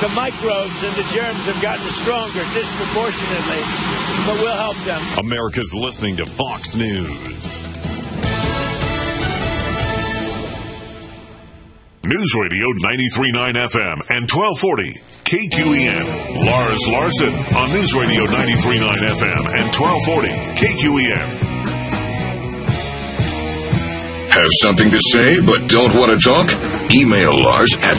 the microbes and the germs have gotten stronger disproportionately, but we'll help them. America's listening to Fox News. News Radio 93.9 FM and 1240 KQEN. Lars Larson on News Radio 93.9 FM and 1240 KQEN. Have something to say but don't want to talk? Email Lars at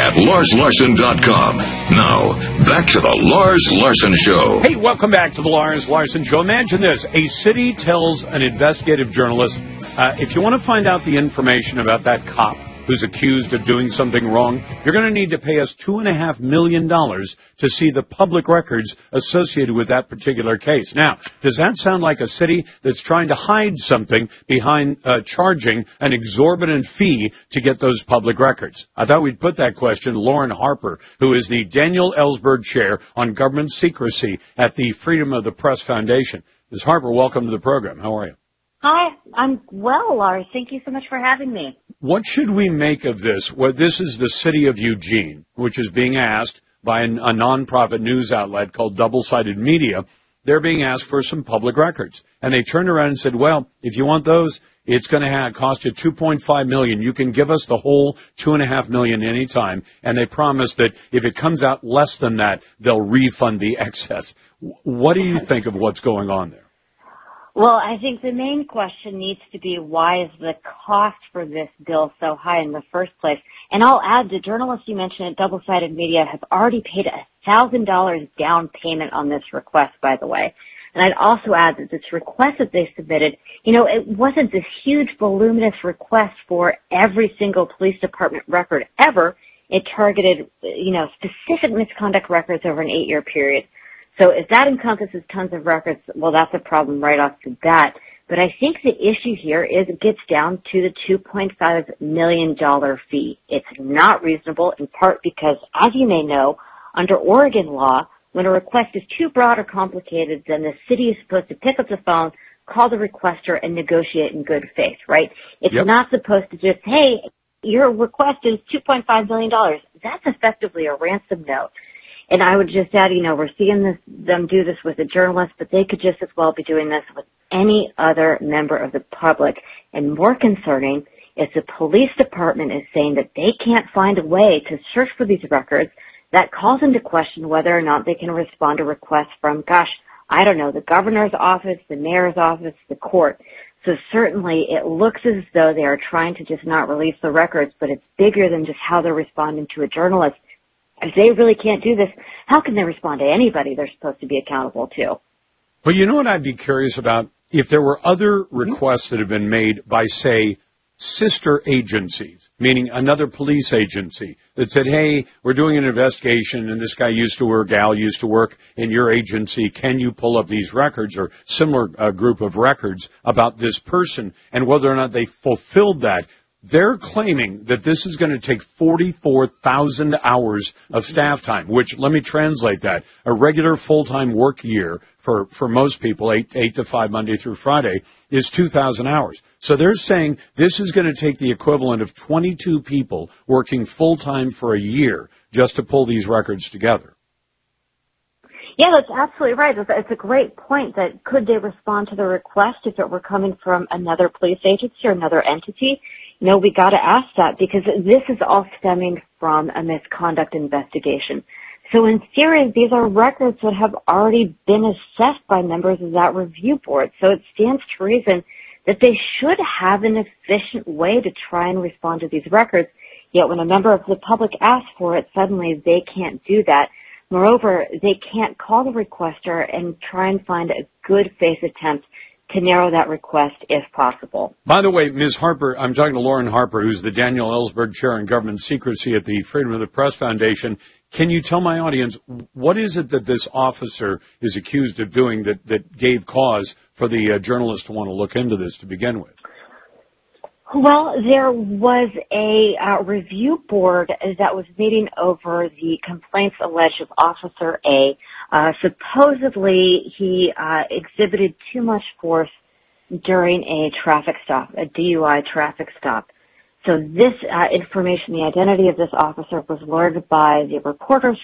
talk@larslarson.com. Now, back to the Lars Larson Show. Hey, welcome back to the Lars Larson Show. Imagine this. A city tells an investigative journalist, if you want to find out the information about that cop who's accused of doing something wrong, you're going to need to pay us $2.5 million to see the public records associated with that particular case. Now, does that sound like a city that's trying to hide something behind charging an exorbitant fee to get those public records? I thought we'd put that question to Lauren Harper, who is the Daniel Ellsberg Chair on Government Secrecy at the Freedom of the Press Foundation. Ms. Harper, welcome to the program. How are you? Hi, I'm well, Lars. Thank you so much for having me. What should we make of this? Well, this is the city of Eugene, which is being asked by a nonprofit news outlet called Double-Sided Media. They're being asked for some public records. And they turned around and said, well, if you want those, it's going to cost you $2.5 million. You can give us the whole $2.5 million anytime. And they promise that if it comes out less than that, they'll refund the excess. What do you think of what's going on there? Well, I think the main question needs to be, why is the cost for this bill so high in the first place? And I'll add, the journalists you mentioned at Double-Sided Media have already paid $1,000 down payment on this request, by the way. And I'd also add that this request that they submitted, it wasn't this huge, voluminous request for every single police department record ever. It targeted, specific misconduct records over an 8-year period. So if that encompasses tons of records, well, that's a problem right off the bat. But I think the issue here is it gets down to the $2.5 million fee. It's not reasonable, in part because, as you may know, under Oregon law, when a request is too broad or complicated, then the city is supposed to pick up the phone, call the requester, and negotiate in good faith, right? It's not supposed to just, hey, your request is $2.5 million. That's effectively a ransom note. And I would just add, we're seeing them do this with a journalist, but they could just as well be doing this with any other member of the public. And more concerning is the police department is saying that they can't find a way to search for these records. That calls into question whether or not they can respond to requests from, the governor's office, the mayor's office, the court. So certainly it looks as though they are trying to just not release the records, but it's bigger than just how they're responding to a journalist. If they really can't do this, how can they respond to anybody they're supposed to be accountable to? Well, you know what I'd be curious about? If there were other requests that have been made by, say, sister agencies, meaning another police agency that said, hey, we're doing an investigation and this guy gal used to work in your agency. Can you pull up these records or similar group of records about this person, and whether or not they fulfilled that? They're claiming that this is going to take 44,000 hours of staff time, which, let me translate that, a regular full-time work year for most people, 8 to 5, Monday through Friday, is 2,000 hours. So they're saying this is going to take the equivalent of 22 people working full-time for a year just to pull these records together. Yeah, that's absolutely right. It's a great point that could they respond to the request if it were coming from another police agency or another entity? We got to ask that because this is all stemming from a misconduct investigation. So in theory, these are records that have already been assessed by members of that review board. So it stands to reason that they should have an efficient way to try and respond to these records. Yet when a member of the public asks for it, suddenly they can't do that. Moreover, they can't call the requester and try and find a good faith attempt to narrow that request if possible. By the way, Ms. Harper, I'm talking to Lauren Harper, who's the Daniel Ellsberg Chair in Government Secrecy at the Freedom of the Press Foundation. Can you tell my audience, what is it that this officer is accused of doing that gave cause for the journalist to want to look into this to begin with? Well, there was a review board that was meeting over the complaints alleged of Officer A. Supposedly, he exhibited too much force during a traffic stop, a DUI traffic stop. So this information, the identity of this officer, was learned by the reporters